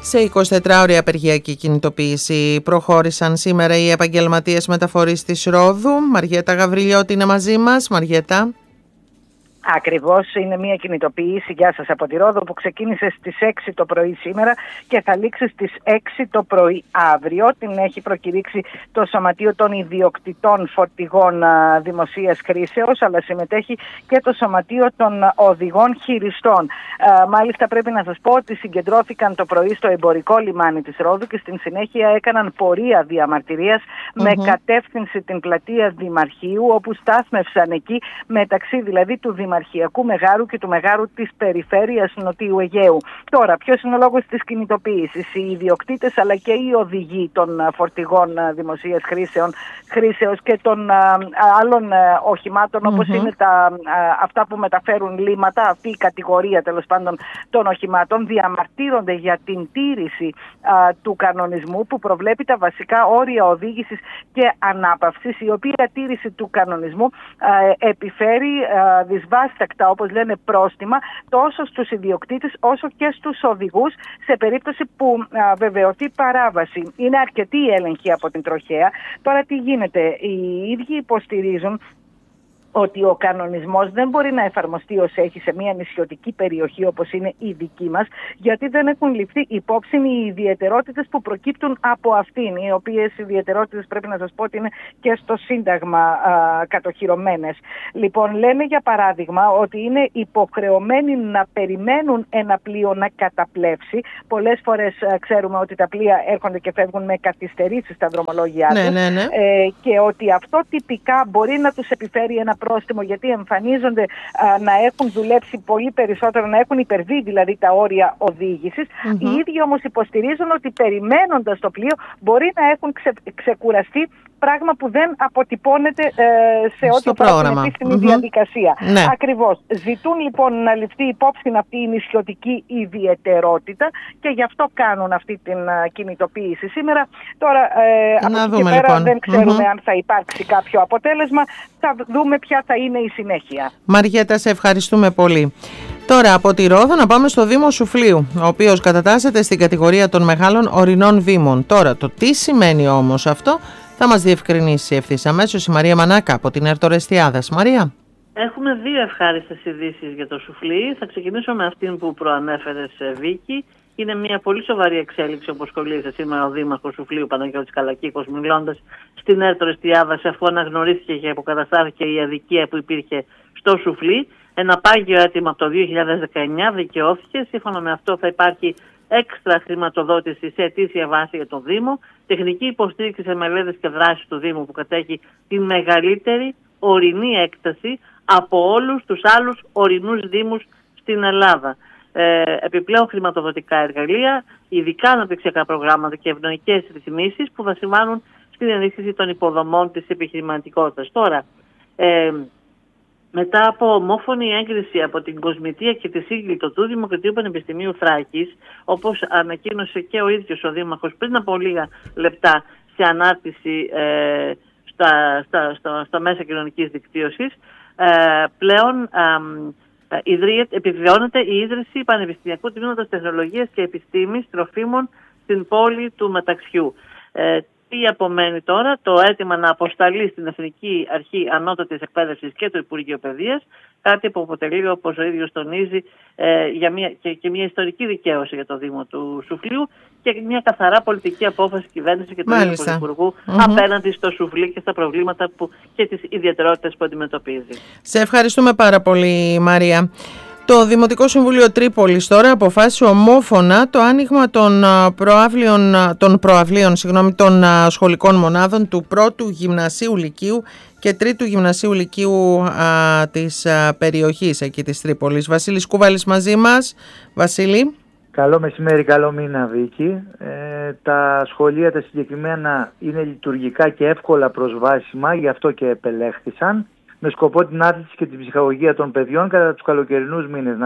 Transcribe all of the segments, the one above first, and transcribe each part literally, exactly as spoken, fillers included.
Σε εικοσιτετράωρη απεργιακή κινητοποίηση προχώρησαν σήμερα οι επαγγελματίες μεταφορείς της Ρόδου. Μαριέτα Γαβριλιώτη είναι μαζί μας. Μαριέτα. Ακριβώς, είναι μια κινητοποίηση, γεια σας, από τη Ρόδο, που ξεκίνησε στις έξι το πρωί σήμερα και θα λήξει στις έξι το πρωί αύριο. Την έχει προκηρύξει το Σωματείο των Ιδιοκτητών Φορτηγών Δημοσίας Χρήσεως, αλλά συμμετέχει και το Σωματείο των Οδηγών Χειριστών. Μάλιστα, πρέπει να σας πω ότι συγκεντρώθηκαν το πρωί στο εμπορικό λιμάνι της Ρόδου και στην συνέχεια έκαναν πορεία διαμαρτυρίας mm-hmm. με κατεύθυνση την πλατεία Δημαρχείου, όπου στάθμευσαν εκεί, μεταξύ δηλαδή του Δημαρχείου Αρχιακού Μεγάρου και του Μεγάρου της περιφέρειας Νοτιού Αιγαίου. Τώρα, ποιος είναι ο λόγος της κινητοποίησης? Οι ιδιοκτήτες αλλά και οι οδηγοί των φορτηγών δημοσίας χρήσεων, χρήσεως και των α, άλλων α, οχημάτων, mm-hmm. όπως είναι τα, α, αυτά που μεταφέρουν λίματα, αυτή η κατηγορία τέλος πάντων των οχημάτων, διαμαρτύρονται για την τήρηση α, του κανονισμού που προβλέπει τα βασικά όρια οδήγησης και ανάπαυσης, η οποία τήρηση του κανονισμού α, επιφέρει α, δυσβάστακτα, όπως λένε, πρόστιμα τόσο στους ιδιοκτήτες όσο και στους οδηγούς σε περίπτωση που α, βεβαιωθεί παράβαση. Είναι αρκετή η έλεγχη από την τροχέα. Τώρα τι γίνεται? Οι ίδιοι υποστηρίζουν ότι ο κανονισμός δεν μπορεί να εφαρμοστεί ως έχει σε μια νησιωτική περιοχή όπως είναι η δική μας, γιατί δεν έχουν ληφθεί υπόψη οι ιδιαιτερότητες που προκύπτουν από αυτήν, οι οποίες ιδιαιτερότητες πρέπει να σας πω ότι είναι και στο Σύνταγμα α, κατοχυρωμένες. Λοιπόν, λένε για παράδειγμα ότι είναι υποχρεωμένοι να περιμένουν ένα πλοίο να καταπλέψει. Πολλές φορές α, ξέρουμε ότι τα πλοία έρχονται και φεύγουν με καθυστερήσεις στα δρομολόγια ναι, τους ναι, ναι. Ε, και ότι αυτό τυπικά μπορεί να τους επιφέρει ένα πρόστιμο, γιατί εμφανίζονται α, να έχουν δουλέψει πολύ περισσότερο, να έχουν υπερβεί δηλαδή τα όρια οδήγησης. Mm-hmm. Οι ίδιοι όμως υποστηρίζουν ότι περιμένοντας το πλοίο μπορεί να έχουν ξε, ξεκουραστεί, πράγμα που δεν αποτυπώνεται ε, σε ό,τι αφορά την επίσημη mm-hmm. διαδικασία. Ναι. Ακριβώς. Ζητούν λοιπόν να ληφθεί υπόψη αυτή η νησιωτική ιδιαιτερότητα και γι' αυτό κάνουν αυτή την uh, κινητοποίηση σήμερα. Τώρα ε, από εκεί και πέρα λοιπόν. δεν ξέρουμε mm-hmm. αν θα υπάρξει κάποιο αποτέλεσμα. Θα δούμε ποια θα είναι η συνέχεια. Μαριέτα, σε ευχαριστούμε πολύ. Τώρα από τη Ρόδο να πάμε στο Δήμο Σουφλίου, ο οποίος κατατάσσεται στην κατηγορία των μεγάλων ορεινών δήμων. Τώρα το τι σημαίνει όμως αυτό θα μας διευκρινίσει ευθύς αμέσως η Μαρία Μανάκα από την Ερτορεστιάδας. Μαρία. Έχουμε δύο ευχάριστες ειδήσεις για το Σουφλί. Θα ξεκινήσω με αυτήν που προανέφερες, Βίκη. Είναι μια πολύ σοβαρή εξέλιξη, όπως σχολίασε σήμερα ο Δήμαρχος Σουφλίου, Παναγιώτης Καλακίκος, μιλώντας στην Ερτορεστιάδα, αφού αναγνωρίστηκε και αποκαταστάθηκε η αδικία που υπήρχε στο Σουφλί. Ένα πάγιο αίτημα από το δύο χιλιάδες δεκαεννιά δικαιώθηκε. Σύμφωνα με αυτό θα υπάρχει έξτρα χρηματοδότηση σε αιτήσια βάση για το Δήμο, τεχνική υποστήριξη σε μελέτες και δράσεις του Δήμου που κατέχει τη μεγαλύτερη ορεινή έκταση από όλους τους άλλους ορεινούς δήμους στην Ελλάδα. Ε, επιπλέον χρηματοδοτικά εργαλεία, ειδικά αναπτυξιακά προγράμματα και ευνοϊκές ρυθμίσεις που θα συμβάνουν στην ενίσχυση των υποδομών της επιχειρηματικότητας. Τώρα, ε, μετά από ομόφωνη έγκριση από την Κοσμητεία και τη Σύγκλιτο του Δημοκρατίου Πανεπιστημίου Θράκης, όπως ανακοίνωσε και ο ίδιος ο Δήμαρχος πριν από λίγα λεπτά σε ανάρτηση ε, στα, στα, στα, στα μέσα κοινωνικής δικτύωσης, ε, πλέον ε, ιδρύεται, επιβεβαιώνεται η ίδρυση Πανεπιστημιακού Τμήματος Τεχνολογίας και Επιστήμης Τροφίμων στην πόλη του Μεταξιού. Ε, Τι απομένει τώρα? Το αίτημα να αποσταλεί στην Εθνική Αρχή Ανώτατης Εκπαίδευσης και το Υπουργείο Παιδείας, κάτι που αποτελεί, όπως ο ίδιος τονίζει, ε, για μια, και, και μια ιστορική δικαίωση για το Δήμο του Σουφλίου και μια καθαρά πολιτική απόφαση κυβέρνηση και του Υπουργού mm-hmm. απέναντι στο Σουφλί και στα προβλήματα που, και τις ιδιαιτερότητες που αντιμετωπίζει. Σε ευχαριστούμε πάρα πολύ, Μαρία. Το Δημοτικό Συμβούλιο Τρίπολης τώρα αποφάσισε ομόφωνα το άνοιγμα των προαυλίων, των, προαυλίων, συγγνώμη, των σχολικών μονάδων του πρώτου γυμνασίου λυκείου και τρίτου γυμνασίου λυκείου α, της α, περιοχής εκεί της Τρίπολης. Βασίλης Κούβαλης μαζί μας. Βασίλη. Καλό μεσημέρι, καλό μήνα, Βίκη. Ε, τα σχολεία τα συγκεκριμένα είναι λειτουργικά και εύκολα προσβάσιμα, γι' αυτό και επελέχθησαν, με σκοπό την άθληση και την ψυχαγωγία των παιδιών κατά τους καλοκαιρινούς μήνες. Να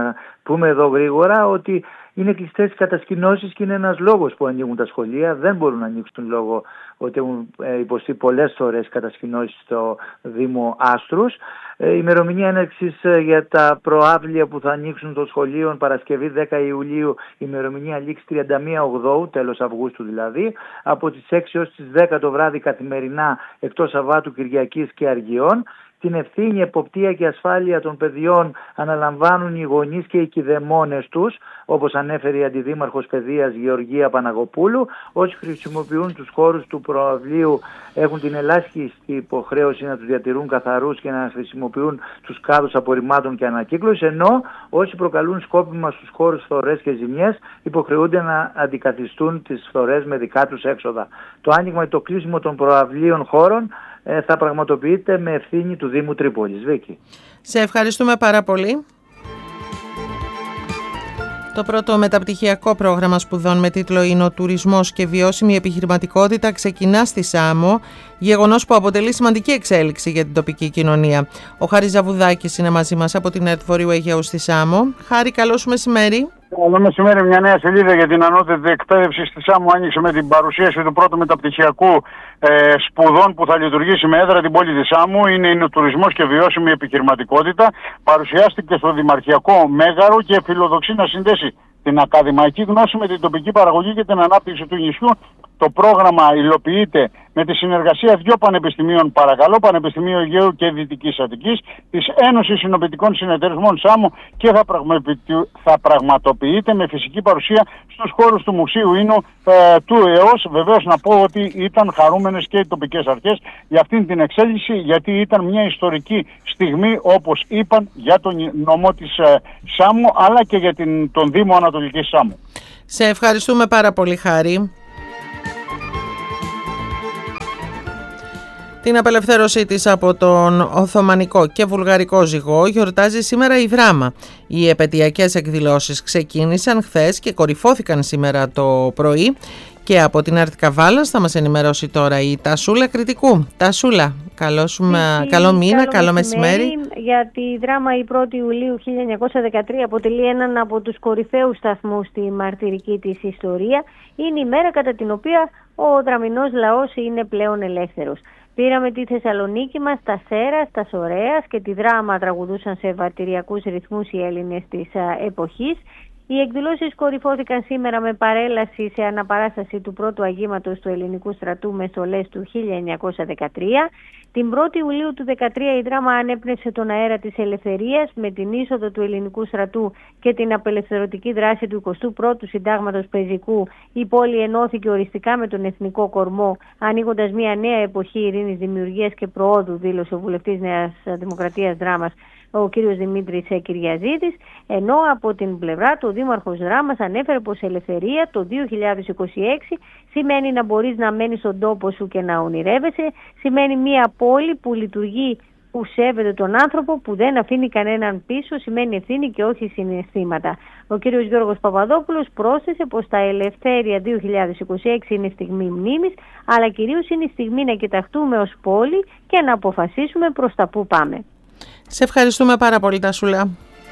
πούμε εδώ γρήγορα ότι είναι κλειστές οι κατασκηνώσεις και είναι ένας λόγος που ανοίγουν τα σχολεία. Δεν μπορούν να ανοίξουν λόγω ότι έχουν υποστεί πολλές φορές κατασκηνώσεις στο Δήμο Άστρους. Η ημερομηνία έναρξης για τα προαύλια που θα ανοίξουν των σχολείων Παρασκευή δέκα Ιουλίου, η ημερομηνία λήξη τριάντα μία Οκτώβρου, τέλος Αυγούστου δηλαδή, από τις έξι έως τις δέκα το βράδυ καθημερινά εκτός Σαββάτου, Κυριακής και Αργιών. Την ευθύνη, εποπτεία και ασφάλεια των παιδιών αναλαμβάνουν οι γονείς και οι κηδεμόνες τους, όπως ανέφερε η Αντιδήμαρχος Παιδείας Γεωργία Παναγοπούλου. Όσοι χρησιμοποιούν τους χώρους του προαυλίου έχουν την ελάχιστη υποχρέωση να τους διατηρούν καθαρούς και να χρησιμοποιούν τους κάδους απορριμμάτων και ανακύκλωσης, ενώ όσοι προκαλούν σκόπιμα στους χώρους φθορές και ζημιές υποχρεούνται να αντικαθιστούν τις φθορές με δικά τους έξοδα. Το άνοιγμα και το κλείσιμο των προαυλίων χώρων θα πραγματοποιείται με ευθύνη του Δήμου Τρίπολης. Βίκη. Σε ευχαριστούμε πάρα πολύ. Το πρώτο μεταπτυχιακό πρόγραμμα σπουδών με τίτλο «Είναι ο τουρισμός και βιώσιμη επιχειρηματικότητα» ξεκινά στη Σάμο, γεγονός που αποτελεί σημαντική εξέλιξη για την τοπική κοινωνία. Ο Χάρης Ζαβουδάκης είναι μαζί μας από την ΕΡΤ Βορείου Αιγαίου στη Σάμο. Χάρη, καλό σου μεσημέρι. Καλό μεσημέρι. Μια νέα σελίδα για την ανώτερη εκπαίδευση στη Σάμο άνοιξε με την παρουσίαση του πρώτου μεταπτυχιακού ε, σπουδών που θα λειτουργήσει με έδρα την πόλη της Σάμου. Είναι, είναι ο τουρισμός και βιώσιμη επιχειρηματικότητα. Παρουσιάστηκε στο Δημαρχιακό Μέγαρο και φιλοδοξεί να συνδέσει την ακαδημαϊκή γνώση με την τοπική παραγωγή και την ανάπτυξη του νησιού. Το πρόγραμμα υλοποιείται με τη συνεργασία δύο πανεπιστημίων, παρακαλώ, Πανεπιστημίου Αιγαίου και Δυτικής Αττικής, της Ένωσης Συνοπητικών Συνεταιρισμών Σάμου, και θα, θα πραγματοποιείται με φυσική παρουσία στους χώρους του Μουσείου Ίνου ε, του ΕΟΣ. Βεβαίως να πω ότι ήταν χαρούμενες και οι τοπικές αρχές για αυτήν την εξέλιξη, γιατί ήταν μια ιστορική στιγμή, όπως είπαν, για τον νομό της ε, Σάμου, αλλά και για την, τον Δήμο Ανατολικής Σάμου. Σε ευχαριστούμε πάρα πολύ, Χάρη. Την απελευθέρωσή της από τον Οθωμανικό και Βουλγαρικό ζυγό γιορτάζει σήμερα η Δράμα. Οι επαιτειακές εκδηλώσεις ξεκίνησαν χθες και κορυφώθηκαν σήμερα το πρωί, και από την ΕΡΤ Καβάλας θα μας ενημερώσει τώρα η Τασούλα Κρητικού. Τασούλα, καλό, σου, καλό, καλό μήνα, καλό, καλό μεσημέρι. μεσημέρι. Για τη Δράμα η πρώτη Ιουλίου χίλια εννιακόσια δεκατρία αποτελεί έναν από τους κορυφαίους σταθμούς στη μαρτυρική της ιστορία. Είναι η μέρα κατά την οποία ο δραμηνός λαός είναι πλέον ελεύθερος. Πήραμε τη Θεσσαλονίκη μας, τα Σέρας, τα Σορέας και τη Δράμα τραγουδούσαν σε βατηριακούς ρυθμούς οι Έλληνες της εποχής. Οι εκδηλώσεις κορυφώθηκαν σήμερα με παρέλαση σε αναπαράσταση του πρώτου αγήματος του ελληνικού στρατού με στολές του χίλια εννιακόσια δεκατρία. Την πρώτη Ιουλίου του δεκατρία η Δράμα ανέπνευσε τον αέρα της ελευθερίας με την είσοδο του ελληνικού στρατού και την απελευθερωτική δράση του εικοστού πρώτου Συντάγματος Πεζικού. Η πόλη ενώθηκε οριστικά με τον εθνικό κορμό, ανοίγοντας μια νέα εποχή ειρήνης, δημιουργίας και προόδου, δήλωσε ο βουλευτής Νέας Δημοκρατίας Δράμας, ο κύριος Δημήτρης Κυριαζίδης, ενώ από την πλευρά του ο Δήμαρχος Δράμας ανέφερε πως ελευθερία το δύο χιλιάδες είκοσι έξι σημαίνει να μπορείς να μένεις στον τόπο σου και να ονειρεύεσαι, σημαίνει μια πόλη που λειτουργεί, που σέβεται τον άνθρωπο, που δεν αφήνει κανέναν πίσω, σημαίνει ευθύνη και όχι συναισθήματα. Ο κύριος Γιώργος Παπαδόπουλος πρόσθεσε πως τα Ελευθέρια δύο χιλιάδες είκοσι έξι είναι στιγμή μνήμης, αλλά κυρίως είναι στιγμή να κοιταχτούμε ως πόλη και να αποφασίσουμε προς τα που πάμε. Σε ευχαριστούμε πάρα πολύ, Τασούλα.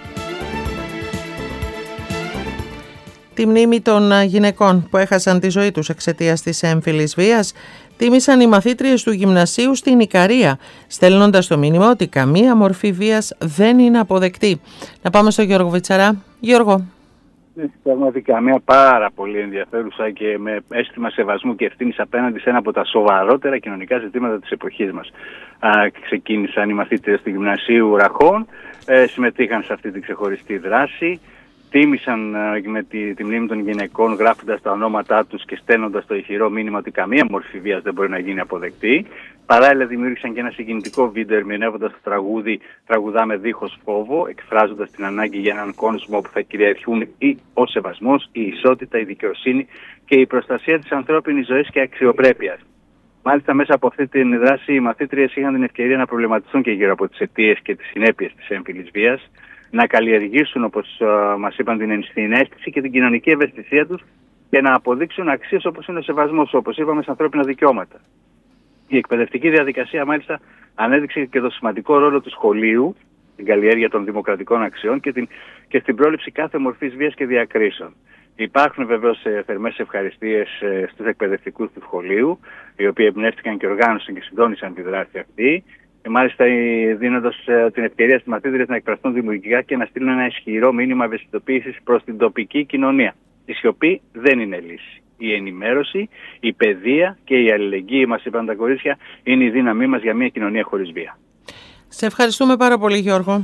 Τη μνήμη των γυναικών που έχασαν τη ζωή τους εξαιτίας της έμφυλης βίας τίμησαν οι μαθήτριες του γυμνασίου στην Ικαρία, στέλνοντας το μήνυμα ότι καμία μορφή βίας δεν είναι αποδεκτή. Να πάμε στο Γιώργο Βιτσαρά. Γιώργο. Πραγματικά μια πάρα πολύ ενδιαφέρουσα και με αίσθημα σεβασμού και ευθύνης απέναντι σε ένα από τα σοβαρότερα κοινωνικά ζητήματα της εποχής μας. Α, ξεκίνησαν οι μαθήτριες του Γυμνασίου Ραχών, ε, συμμετείχαν σε αυτή την ξεχωριστή δράση, τίμησαν ε, με τη, τη μνήμη των γυναικών, γράφοντας τα ονόματά τους και στέλνοντας το ηχηρό μήνυμα ότι καμία μορφή βίας δεν μπορεί να γίνει αποδεκτή. Παράλληλα δημιούργησαν και ένα συγκινητικό βίντεο ερμηνεύοντας το τραγούδι «Τραγουδάμε δίχως φόβο», εκφράζοντας την ανάγκη για έναν κόσμο που θα κυριαρχούν ή ο σεβασμός, η ισότητα, η δικαιοσύνη και η προστασία της ανθρώπινης ζωής και αξιοπρέπειας. Μάλιστα, μέσα από αυτή τη δράση, οι μαθήτριες είχαν την ευκαιρία να προβληματιστούν και γύρω από τις αιτίες και τις συνέπειες της έμφυλης βίας, να καλλιεργήσουν, όπως uh, μας είπαν, την ενσυναίσθηση και την κοινωνική ευαισθησία τους και να αποδείξουν αξίες όπως είναι ο σεβασμός, όπως είπαμε, σε ανθρώπινα δικαιώματα. Η εκπαιδευτική διαδικασία, μάλιστα, ανέδειξε και το σημαντικό ρόλο του σχολείου, την καλλιέργεια των δημοκρατικών αξιών και την και στην πρόληψη κάθε μορφής βίας και διακρίσεων. Υπάρχουν βεβαίως θερμές ευχαριστίες στους εκπαιδευτικούς του σχολείου, οι οποίοι εμπνεύστηκαν και οργάνωσαν και συντόνισαν τη δράση αυτή. Και μάλιστα δίνοντας την ευκαιρία στις μαθήτριες να εκφραστούν δημιουργικά και να στείλουν ένα ισχυρό μήνυμα ευαισθητοποίησης προς την τοπική κοινωνία. Η σιωπή δεν είναι λύση. Η ενημέρωση, η παιδεία και η αλληλεγγύη, μας είπαν τα κορίτσια, είναι η δύναμή μας για μια κοινωνία χωρίς βία. Σε ευχαριστούμε πάρα πολύ, Γιώργο.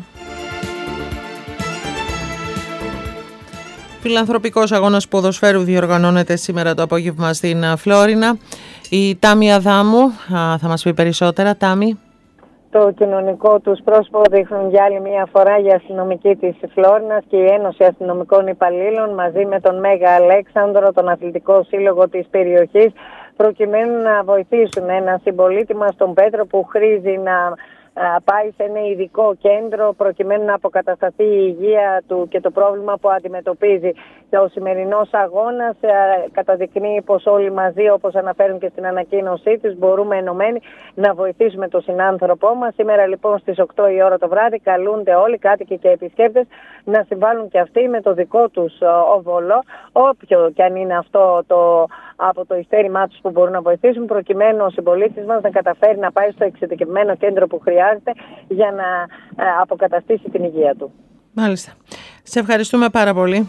Φιλανθρωπικός αγώνας ποδοσφαίρου διοργανώνεται σήμερα το απόγευμα στην Φλόρινα. Η Τάμη Αδάμου θα μας πει περισσότερα. Τάμη. Το κοινωνικό τους πρόσωπο δείχνουν για άλλη μια φορά η αστυνομική της Φλόρινας και η Ένωση Αστυνομικών Υπαλλήλων μαζί με τον Μέγα Αλέξανδρο, τον αθλητικό σύλλογο της περιοχής, προκειμένου να βοηθήσουν ένα συμπολίτη μας, τον Πέτρο, που χρήζει να πάει σε ένα ειδικό κέντρο προκειμένου να αποκατασταθεί η υγεία του και το πρόβλημα που αντιμετωπίζει. Και ο σημερινός αγώνας καταδεικνύει πως όλοι μαζί, όπως αναφέρουν και στην ανακοίνωσή τους, μπορούμε ενωμένοι να βοηθήσουμε τον συνάνθρωπό μας. Σήμερα λοιπόν στις οκτώ η ώρα το βράδυ καλούνται όλοι, κάτοικοι και επισκέπτες, να συμβάλλουν και αυτοί με το δικό τους οβολό, όποιο και αν είναι αυτό το, από το ειστέρημά τους που μπορούν να βοηθήσουν, προκειμένου ο συμπολίτης μας να καταφέρει να πάει στο εξειδικευμένο κέντρο που χρειάζεται για να αποκαταστήσει την υγεία του. Μάλιστα. Σε ευχαριστούμε πάρα πολύ.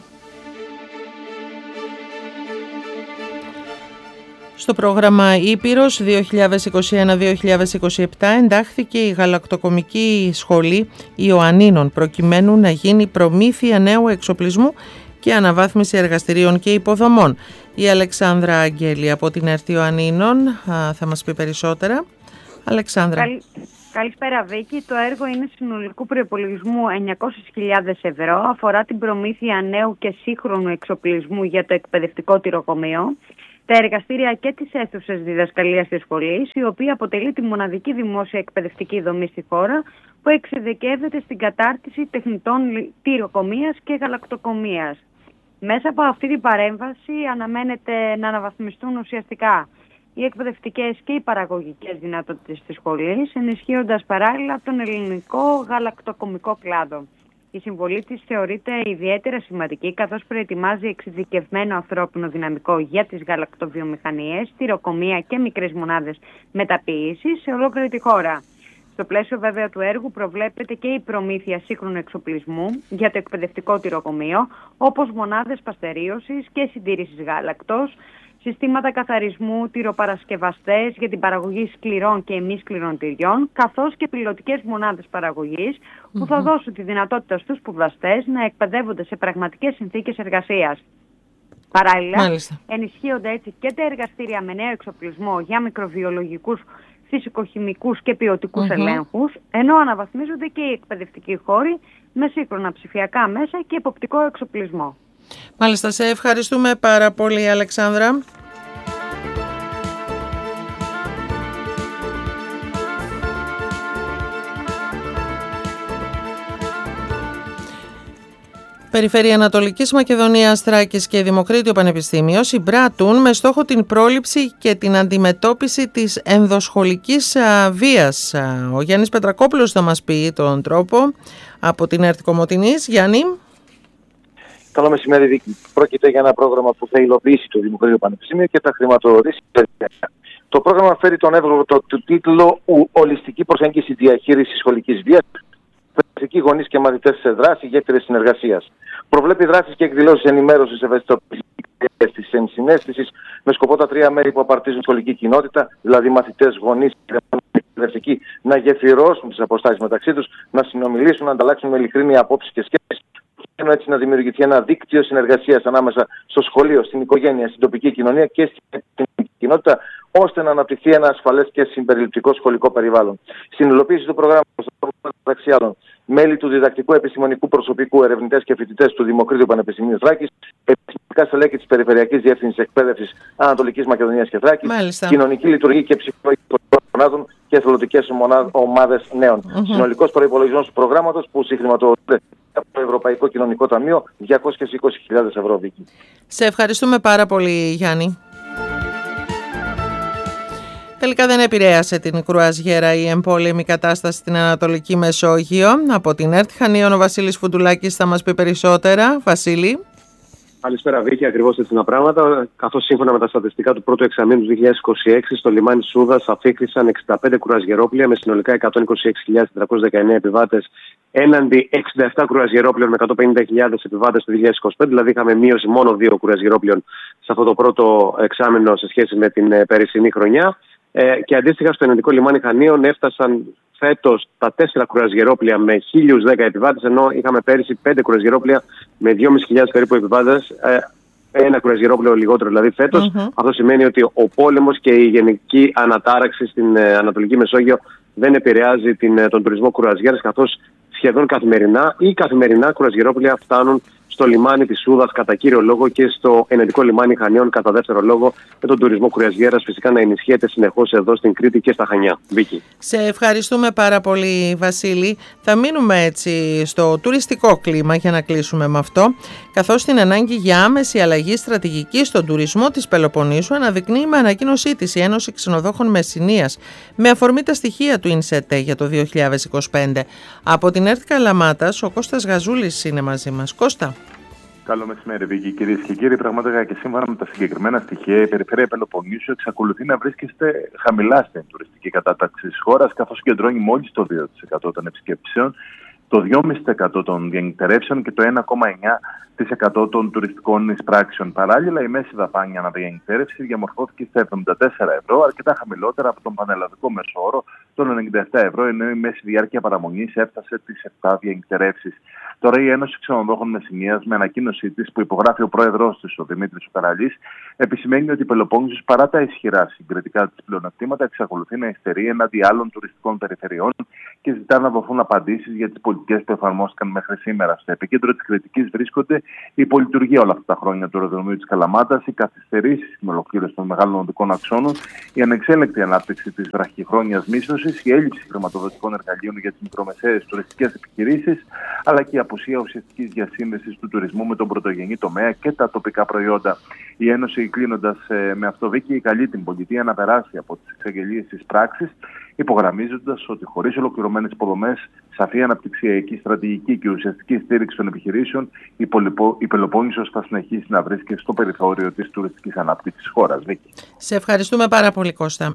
Στο πρόγραμμα Ήπειρος δύο χιλιάδες είκοσι ένα δύο χιλιάδες είκοσι επτά εντάχθηκε η γαλακτοκομική σχολή Ιωαννίνων προκειμένου να γίνει προμήθεια νέου εξοπλισμού και αναβάθμιση εργαστηρίων και υποδομών. Η Αλεξάνδρα Αγγέλη από την ΕΡΤ Ιωαννίνων θα μας πει περισσότερα. Αλεξάνδρα. Καλη... Καλησπέρα Βίκη. Το έργο είναι συνολικού προϋπολογισμού εννιακόσιες χιλιάδες ευρώ. Αφορά την προμήθεια νέου και σύγχρονου εξοπλισμού για το εκπαιδευτικό τυροκομείο, τα εργαστήρια και τις αίθουσες διδασκαλίας της σχολής, η οποία αποτελεί τη μοναδική δημόσια εκπαιδευτική δομή στη χώρα που εξειδικεύεται στην κατάρτιση τεχνητών τυροκομείας και γαλακτοκομείας. Μέσα από αυτή την παρέμβαση αναμένεται να αναβαθμιστούν ουσιαστικά οι εκπαιδευτικές και οι παραγωγικές δυνατότητες της σχολής, ενισχύοντας παράλληλα τον ελληνικό γαλακτοκομικό κλάδο. Η συμβολή της θεωρείται ιδιαίτερα σημαντική, καθώς προετοιμάζει εξειδικευμένο ανθρώπινο δυναμικό για τις γαλακτοβιομηχανίες, τυροκομεία και μικρές μονάδες μεταποίησης σε ολόκληρη τη χώρα. Στο πλαίσιο βέβαια του έργου προβλέπεται και η προμήθεια σύγχρονου εξοπλισμού για το εκπαιδευτικό τυροκομείο, όπως μονάδες παστερίωσης και συντήρησης γάλακτος, συστήματα καθαρισμού, τυροπαρασκευαστές για την παραγωγή σκληρών και μη σκληρών τυριών, καθώς και πιλωτικές μονάδες παραγωγής που θα δώσουν τη δυνατότητα στους σπουδαστές να εκπαιδεύονται σε πραγματικές συνθήκες εργασίας. Παράλληλα, Μάλιστα. ενισχύονται έτσι και τα εργαστήρια με νέο εξοπλισμό για μικροβιολογικούς, φυσικοχημικούς και ποιοτικούς mm-hmm. ελέγχους, ενώ αναβαθμίζονται και οι εκπαιδευτικοί χώροι με σύγχρονα ψηφιακά μέσα και εποπτικό εξοπλισμό. Μάλιστα, σε ευχαριστούμε πάρα πολύ, Αλεξάνδρα. Περιφέρεια Ανατολικής Μακεδονίας, Θράκης και Δημοκρίτιο Πανεπιστήμιο συμπράττουν με στόχο την πρόληψη και την αντιμετώπιση της ενδοσχολικής βίας. Ο Γιάννης Πετρακόπουλος θα μας πει τον τρόπο από την ΕΡΤ Κομοτηνής. Γιάννη. Καλό μεσημέρι, Βίκη. Πρόκειται για ένα πρόγραμμα που θα υλοποιήσει το Δημοκρίτιο Πανεπιστήμιο και θα χρηματοδοτήσει. Το πρόγραμμα φέρει τον εύγλωτο του τίτλο «Ολιστική προσέγγιση διαχείρισης σχολικής βίας». Παιδευτικοί γονείς και μαθητές σε δράση, γέφυρες συνεργασίας. Προβλέπει δράσεις και εκδηλώσεις ενημέρωσης, ευαισθητοποίησης της ενσυναίσθησης με σκοπό τα τρία μέρη που απαρτίζουν σχολική κοινότητα, δηλαδή μαθητές, γονείς και εκπαιδευτικοί, να γεφυρώσουν τις αποστάσεις μεταξύ τους, να συνομιλήσουν, να ανταλλάξουν με ειλικρίνεια απόψεις και σκέψεις, και έτσι να δημιουργηθεί ένα δίκτυο συνεργασίας ανάμεσα στο σχολείο, στην οικογένεια, στην τοπική κοινωνία και στην κοινότητα, ώστε να αναπτυχθεί ένα ασφαλές και συμπεριληπτικό σχολικό περιβάλλον. Στην υλοποίηση του προγράμματος, μεταξύ άλλων, μέλη του διδακτικού επιστημονικού προσωπικού, ερευνητές και φοιτητές του Δημοκρίτιου Πανεπιστημίου Θράκης, επιστημονικά στελέχη της Περιφερειακής Διεύθυνσης Εκπαίδευσης Ανατολικής Μακεδονίας και Θράκης, Μάλιστα. κοινωνική λειτουργία και ψυχολογική μονάδων και εθελοντικές ομάδες νέων. Mm-hmm. Συνολικός προϋπολογισμός του προγράμματος που συγχρηματοδοτείται από το Ευρωπαϊκό Κοινωνικό Ταμείο διακόσιες είκοσι χιλιάδες ευρώ. Σε ευχαριστούμε πάρα πολύ, Γιάννη. Τελικά δεν επηρέασε την κρουαζιέρα η εμπόλεμη κατάσταση στην Ανατολική Μεσόγειο. Από την ΕΡΤ Χανίων ο Βασίλης Φουντουλάκης θα μας πει περισσότερα. Βασίλη. Καλησπέρα, Βίκη. Ακριβώς έτσι είναι τα πράγματα. Καθώς σύμφωνα με τα στατιστικά του πρώτου εξαμήνου του δύο χιλιάδες είκοσι έξι, στο λιμάνι Σούδας αφήχθησαν εξήντα πέντε κρουαζιερόπλοια με συνολικά εκατόν είκοσι έξι χιλιάδες τετρακόσιες δεκαεννέα επιβάτες, έναντι εξήντα επτά κρουαζιερόπλοιων με εκατόν πενήντα χιλιάδες επιβάτες το δύο χιλιάδες είκοσι πέντε. Δηλαδή, είχαμε μείωση μόνο δύο κρουαζιερόπλοιων σε αυτό το πρώτο εξάμηνο σε σχέση με την περσινή χρονιά. Ε, και αντίστοιχα, στο ελληνικό λιμάνι Χανίων έφτασαν φέτος τα τέσσερα κρουαζιερόπλοια με χίλιους δέκα επιβάτες, ενώ είχαμε πέρυσι πέντε κρουαζιερόπλοια με δυόμισι χιλιάδες περίπου επιβάτες. Ε, ένα κρουαζιερόπλαιο λιγότερο δηλαδή φέτος. Mm-hmm. Αυτό σημαίνει ότι ο πόλεμος και η γενική ανατάραξη στην ε, Ανατολική Μεσόγειο δεν επηρεάζει την, ε, τον τουρισμό κρουαζιέρας, καθώς σχεδόν καθημερινά ή καθημερινά κρουαζιερόπλοια φτάνουν στο λιμάνι της Σούδας κατά κύριο λόγο και στο ενετικό λιμάνι Χανίων κατά δεύτερο λόγο, με τον τουρισμό κρουαζιέρας φυσικά να ενισχύεται συνεχώς εδώ στην Κρήτη και στα Χανιά. Βίκη. Σε ευχαριστούμε πάρα πολύ, Βασίλη. Θα μείνουμε έτσι στο τουριστικό κλίμα για να κλείσουμε με αυτό, καθώς την ανάγκη για άμεση αλλαγή στρατηγική στον τουρισμό της Πελοποννήσου αναδεικνύει με ανακοίνωσή της η Ένωση Ξενοδόχων Μεσσηνίας με αφορμή τα στοιχεία του ΙΝΣΕΤΕ για το δύο χιλιάδες είκοσι πέντε. Από την ΕΡΤ Καλαμάτας, ο Κώστας Γαζούλης είναι μαζί μας. Κώστα. Καλό μεσημέρι, Βίκη. Κυρίες και κύριοι, πραγματικά και σύμφωνα με τα συγκεκριμένα στοιχεία, η περιφέρεια Πελοποννήσου εξακολουθεί να βρίσκεται χαμηλά στην τουριστική κατάταξη της χώρας, καθώς συγκεντρώνει μόλις το δύο τοις εκατό των επισκέψεων, το δύο κόμμα πέντε τοις εκατό των διανυκτερεύσεων και το ένα κόμμα εννιά τοις εκατό των τουριστικών εισπράξεων. Παράλληλα, η μέση δαπάνη ανά διανυκτέρευση διαμορφώθηκε στα εβδομήντα τέσσερα ευρώ, αρκετά χαμηλότερα από τον πανελλαδικό μέσο όρο των ενενήντα επτά ευρώ, ενώ η μέση διάρκεια παραμονής έφτασε τις επτά διανυκτερεύσεις. Τώρα η Ένωση Ξενοδόχων Μεσσηνίας, με ανακοίνωσή της που υπογράφει ο πρόεδρος της, ο Δημήτρης Καραλής, επισημαίνει ότι η Πελοπόννησος, παρά τα ισχυρά συγκριτικά της πλεονεκτήματα, εξακολουθεί να υστερεί εναντί άλλων τουριστικών περιφερειών και ζητά να δοθούν απαντήσεις για τις πολιτικές που εφαρμόστηκαν μέχρι σήμερα. Στο επίκεντρο της κριτικής βρίσκονται η υπολειτουργία όλα αυτά τα χρόνια του αεροδρομίου της Καλαμάτας, οι καθυστερήσεις στην ολοκλήρωση των μεγάλων οδικών αξώνων, η ανεξέλεγκτη ανάπτυξη της βραχυχρόνιας μίσθωσης, η έλλειψη χρηματοδοτικών εργαλείων για τις μικρομεσαίες τουριστικές επιχειρήσεις, αλλά και η απουσία ουσιαστικής διασύνδεσης του τουρισμού με τον πρωτογενή τομέα και τα τοπικά προϊόντα. Η Ένωση, κλείνοντας ε, με αυτό, Βίκη, καλεί την πολιτεία να περάσει από τις εξαγγελίες της πράξης, υπογραμμίζοντας ότι χωρίς ολοκληρωμένες υποδομές, σαφή αναπτυξιακή στρατηγική και ουσιαστική στήριξη των επιχειρήσεων, η, Πολυπο... η Πελοπόννησος θα συνεχίσει να βρίσκεται στο περιθώριο της τουριστικής ανάπτυξης της χώρας. Βίκη. Σε ευχαριστούμε πάρα πολύ, Κώστα.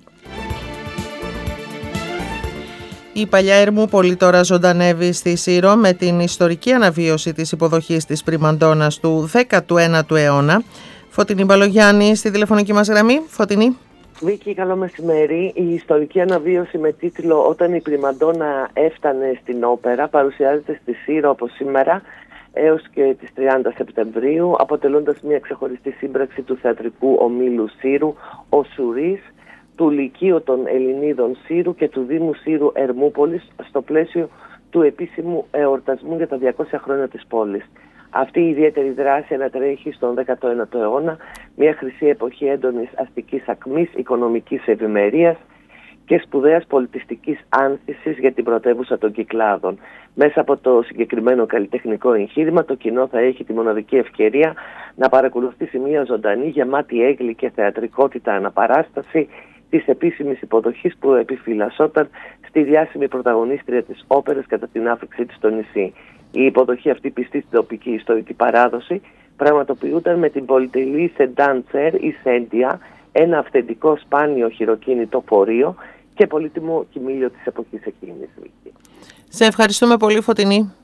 Η Παλιά Ερμούπολη τώρα ζωντανεύει στη Σύρο με την ιστορική αναβίωση της υποδοχής της πριμαντώνας του δέκατου ένατου αιώνα. Φωτεινή Μπαλογιάννη στη τηλεφωνική μας γραμμή. Φωτεινή. Βίκη, καλό μεσημέρι. Η ιστορική αναβίωση με τίτλο «Όταν η πριμαντώνα έφτανε στην όπερα» παρουσιάζεται στη Σύρο από σήμερα έως και τις τριάντα Σεπτεμβρίου, αποτελώντας μια ξεχωριστή σύμπραξη του θεατρικού ομίλου Σύρου, ο Σουρής, του Λυκείου των Ελληνίδων Σύρου και του Δήμου Σύρου Ερμούπολης στο πλαίσιο του επίσημου εορτασμού για τα διακόσια χρόνια της πόλης. Αυτή η ιδιαίτερη δράση ανατρέχει στον δέκατο ένατο αιώνα, μια χρυσή εποχή έντονης αστικής ακμής, οικονομικής ευημερίας και σπουδαίας πολιτιστικής άνθησης για την πρωτεύουσα των Κυκλάδων. Μέσα από το συγκεκριμένο καλλιτεχνικό εγχείρημα, το κοινό θα έχει τη μοναδική ευκαιρία να παρακολουθήσει μια ζωντανή, γεμάτη έγκλη και θεατρικότητα αναπαράσταση της επίσημης υποδοχής που επιφυλασσόταν στη διάσημη πρωταγωνίστρια της όπερας κατά την άφηξή της στο νησί. Η υποδοχή αυτή, πιστή στην τοπική ιστορική παράδοση, πραγματοποιούταν με την πολυτελή σεντάν τσέρ ή σέντια, ένα αυθεντικό σπάνιο χειροκίνητο φορείο και πολύτιμο κοιμήλιο της εποχής εκείνης. Σε ευχαριστούμε πολύ, Φωτεινή.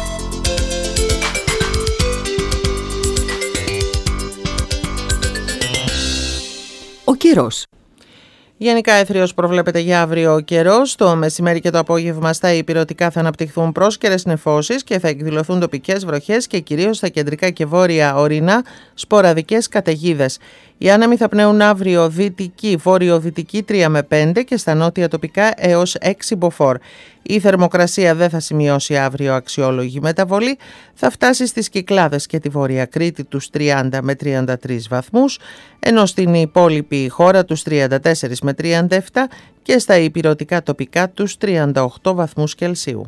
Ο καιρός. Γενικά έθριος προβλέπεται για αύριο ο καιρός. Το μεσημέρι και το απόγευμα στα ηπειρωτικά θα αναπτυχθούν πρόσκαιρες νεφώσεις και θα εκδηλωθούν τοπικές βροχές και κυρίως στα κεντρικά και βόρεια ορεινά σποραδικές καταιγίδες. Οι άνεμοι θα πνέουν αύριο δυτική, βόρειο-δυτική τρία με πέντε και στα νότια τοπικά έως έξι μποφόρ. Η θερμοκρασία δεν θα σημειώσει αύριο αξιόλογη μεταβολή, θα φτάσει στις Κυκλάδες και τη Βόρεια Κρήτη τους τριάντα με τριάντα τρεις βαθμούς, ενώ στην υπόλοιπη χώρα τους τριάντα τέσσερα με τριάντα επτά και στα ηπειρωτικά τοπικά τους τριάντα οκτώ βαθμούς Κελσίου.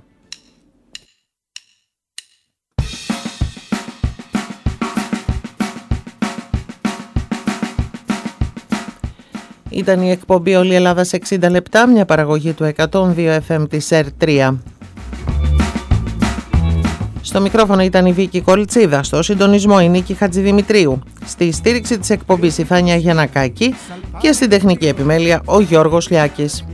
Ήταν η εκπομπή «Όλη η Ελλάδα σε εξήντα λεπτά», μια παραγωγή του εκατόν δύο εφ εμ της ΕΡ τρία. Στο μικρόφωνο ήταν η Βίκη Κολτσίδα, στο συντονισμό η Νίκη Χατζηδημητρίου, στη στήριξη της εκπομπής η Φάνια Γιαννακάκη και στην τεχνική επιμέλεια ο Γιώργος Λιάκης.